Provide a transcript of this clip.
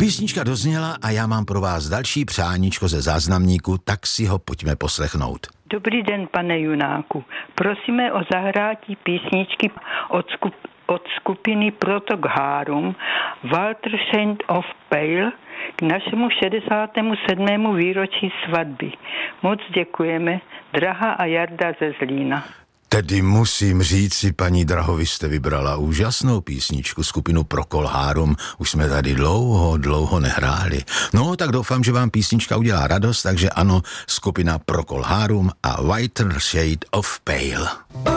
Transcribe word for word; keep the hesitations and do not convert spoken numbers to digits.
Písnička dozněla a já mám pro vás další přáníčko ze záznamníku, tak si ho pojďme poslechnout. Dobrý den, pane Junáku. Prosíme o zahrátí písničky od, skup, od skupiny Protok Harum Walter Saint of Pale k našemu šedesátému sedmému výročí svatby. Moc děkujeme. Draha a Jarda ze Zlína. Tedy musím říct si, paní Draho, vy jste vybrala úžasnou písničku, skupinu Procol Harum. Už jsme tady dlouho, dlouho nehráli. No, tak doufám, že vám písnička udělá radost, takže ano, skupina Procol Harum a Whiter Shade of Pale.